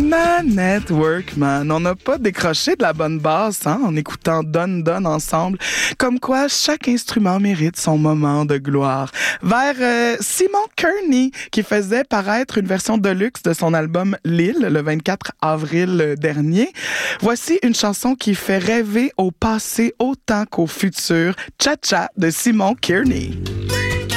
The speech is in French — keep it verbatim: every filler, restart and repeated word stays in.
Man at Work, man. On n'a pas décroché de la bonne basse hein, en écoutant Donne Donne ensemble. Comme quoi, chaque instrument mérite son moment de gloire. Vers euh, Simon Kearney, qui faisait paraître une version deluxe de son album Lille le vingt-quatre avril dernier. Voici une chanson qui fait rêver au passé autant qu'au futur. Cha-Cha de Simon Kearney.